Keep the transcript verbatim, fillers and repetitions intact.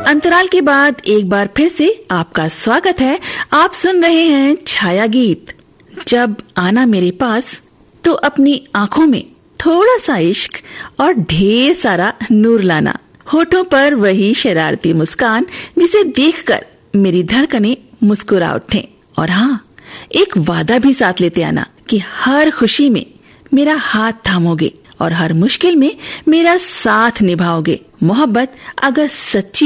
अंतराल के बाद एक बार फिर से आपका स्वागत है। आप सुन रहे हैं छाया गीत। जब आना मेरे पास तो अपनी आंखों में थोड़ा सा इश्क और ढेर सारा नूर लाना, होठों पर वही शरारती मुस्कान जिसे देखकर मेरी धड़कनें मुस्कुरा उठें। और हाँ, एक वादा भी साथ लेते आना कि हर खुशी में मेरा हाथ थामोगे और हर मुश्किल में मेरा साथ निभाओगे। मोहब्बत अगर सच्ची